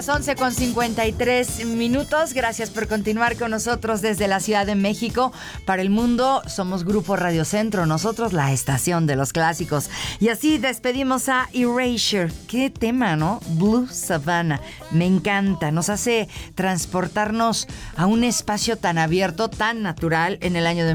11:53. Gracias por continuar con nosotros desde la Ciudad de México. Para el mundo somos Grupo Radio Centro, nosotros la estación de los clásicos. Y así despedimos a Erasure. Qué tema, ¿no? Blue Savannah. Me encanta, nos hace transportarnos a un espacio tan abierto, tan natural en el año de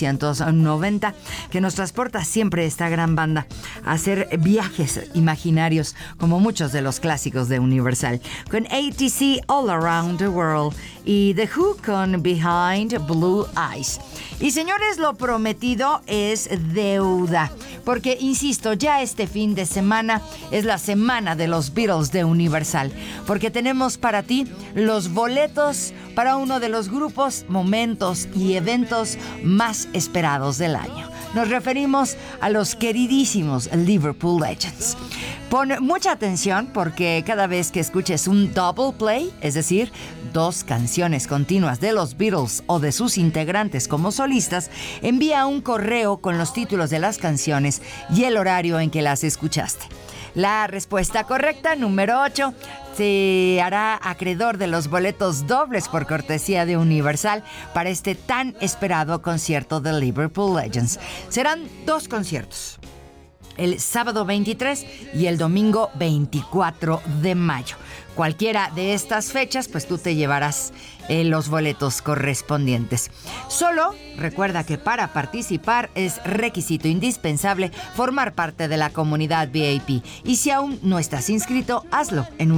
1990, que nos transporta siempre esta gran banda a hacer viajes imaginarios como muchos de los clásicos de Universal. Con ATC All Around the World y The Who con Behind Blue Eyes. Y señores, lo prometido es deuda, porque insisto, ya este fin de semana es la semana de los Beatles de Universal, porque tenemos para ti los boletos para uno de los grupos, momentos y eventos más esperados del año. Nos referimos a los queridísimos Liverpool Legends. Pon mucha atención porque cada vez que escuches un double play, es decir, dos canciones continuas de los Beatles o de sus integrantes como solistas, envía un correo con los títulos de las canciones y el horario en que las escuchaste. La respuesta correcta, número 8, se hará acreedor de los boletos dobles por cortesía de Universal para este tan esperado concierto de Liverpool Legends. Serán dos conciertos, el sábado 23 y el domingo 24 de mayo. Cualquiera de estas fechas, pues tú te llevarás los boletos correspondientes. Solo recuerda que para participar es requisito indispensable formar parte de la comunidad VIP. Y si aún no estás inscrito, hazlo en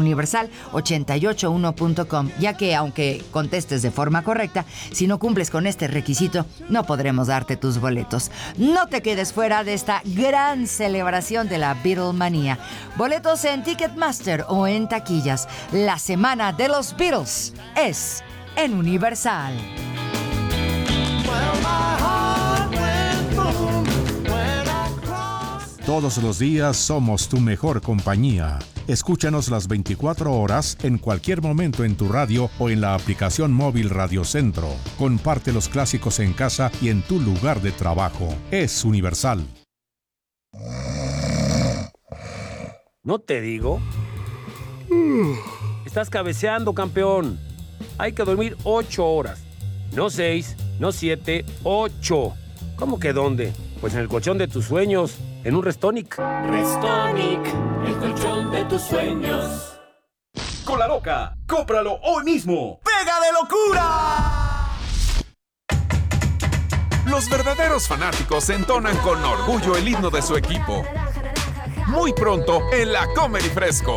universal881.com, ya que aunque contestes de forma correcta, si no cumples con este requisito, no podremos darte tus boletos. No te quedes fuera de esta gran celebración de la Beatlemanía. Boletos en Ticketmaster o en taquillas. La semana de los Beatles es en Universal. Todos los días somos tu mejor compañía. Escúchanos las 24 horas en cualquier momento en tu radio o en la aplicación móvil Radio Centro. Comparte los clásicos en casa y en tu lugar de trabajo. Es Universal. ¿No te digo? Estás cabeceando, campeón. Hay que dormir 8 horas. No 6, no 7, 8. ¿Cómo que dónde? Pues en el colchón de tus sueños, en un Restonic. Restonic, el colchón de tus sueños. Con la loca, cómpralo hoy mismo. ¡Pega de locura! Los verdaderos fanáticos entonan con orgullo el himno de su equipo. Muy pronto en la Comer y Fresco.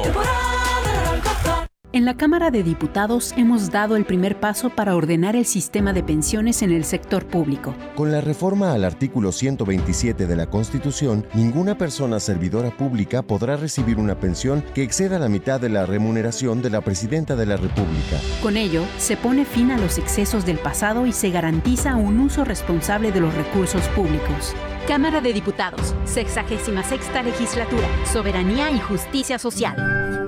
En la Cámara de Diputados hemos dado el primer paso para ordenar el sistema de pensiones en el sector público. Con la reforma al artículo 127 de la Constitución, ninguna persona servidora pública podrá recibir una pensión que exceda la mitad de la remuneración de la Presidenta de la República. Con ello, se pone fin a los excesos del pasado y se garantiza un uso responsable de los recursos públicos. Cámara de Diputados, 66ª Legislatura, Soberanía y Justicia Social.